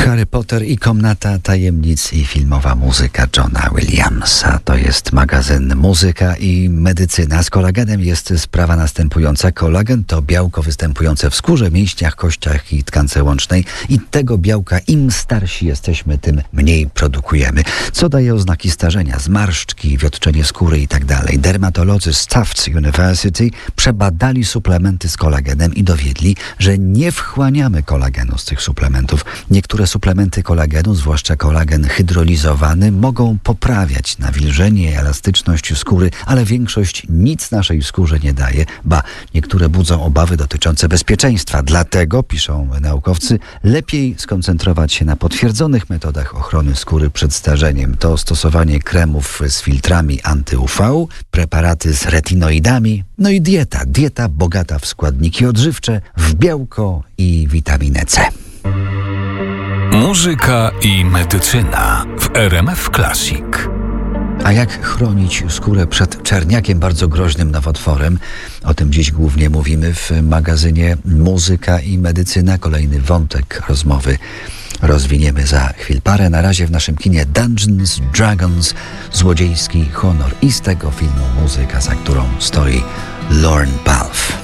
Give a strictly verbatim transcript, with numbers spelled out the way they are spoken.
Harry Potter i Komnata Tajemnic i filmowa muzyka Johna Williamsa. To jest magazyn Muzyka i Medycyna. Z kolagenem jest sprawa następująca. Kolagen to białko występujące w skórze, mięśniach, kościach i tkance łącznej. I tego białka im starsi jesteśmy, tym mniej produkujemy. Co daje oznaki starzenia? Zmarszczki, wiotczenie skóry i tak dalej. Dermatolodzy z Tufts University przebadali suplementy z kolagenem i dowiedli, że nie wchłaniamy kolagenu z tych suplementów. Niektóre suplementy kolagenu, zwłaszcza kolagen hydrolizowany, mogą poprawiać nawilżenie i elastyczność skóry, ale większość nic naszej skórze nie daje, ba, niektóre budzą obawy dotyczące bezpieczeństwa. Dlatego, piszą naukowcy, lepiej skoncentrować się na potwierdzonych metodach ochrony skóry przed starzeniem. To stosowanie kremów z filtrami anty-U V, preparaty z retinoidami, no i dieta. Dieta bogata w składniki odżywcze, w białko i witaminę C. Muzyka i medycyna w R M F Classic. A jak chronić skórę przed czerniakiem, bardzo groźnym nowotworem? O tym dziś głównie mówimy w magazynie Muzyka i Medycyna. Kolejny wątek rozmowy rozwiniemy za chwil parę. Na razie w naszym kinie Dungeons Dragons, Złodziejski honor. I z tego filmu muzyka, za którą stoi Lorne Balfe.